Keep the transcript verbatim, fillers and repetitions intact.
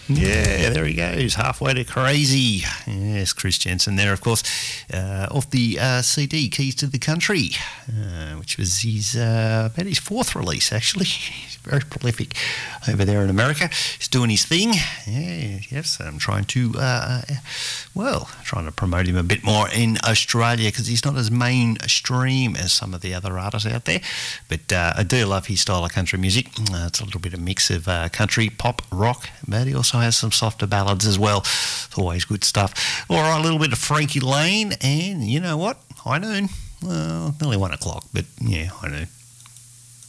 Yeah, there he goes, halfway to crazy. Yes, Chris Jensen there, of course, uh, off the uh, C D Keys to the Country, uh, which was his uh, about his fourth release, actually. He's very prolific over there in America. He's doing his thing. Yeah, yes, I'm trying to, uh, well, trying to promote him a bit more in Australia because he's not as mainstream as some of the other artists out there. But uh, I do love his style of country music. Uh, it's a little bit of a mix of uh, country, pop, rock, but he also has some softer ballads as well. It's always good stuff. All right, a little bit of Frankie Lane, and you know what? High noon. Well, nearly one o'clock, but yeah, high noon.